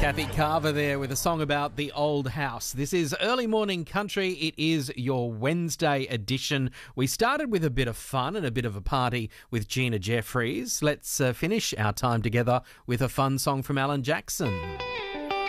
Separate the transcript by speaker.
Speaker 1: Kathy Carver there with a song about the old house. This is Early Morning Country. It is your Wednesday edition. We started with a bit of fun and a bit of a party with Gina Jeffries. Let's finish our time together with a fun song from Alan Jackson.